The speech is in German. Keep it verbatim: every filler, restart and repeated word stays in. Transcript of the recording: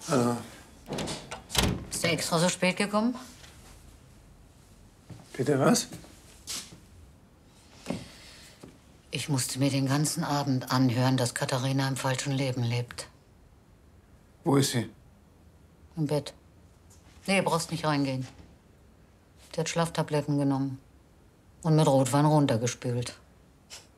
Hallo. Ist der extra so spät gekommen? Bitte was? Ich musste mir den ganzen Abend anhören, dass Katharina im falschen Leben lebt. Wo ist sie? Im Bett. Nee, brauchst nicht reingehen. Die hat Schlaftabletten genommen und mit Rotwein runtergespült.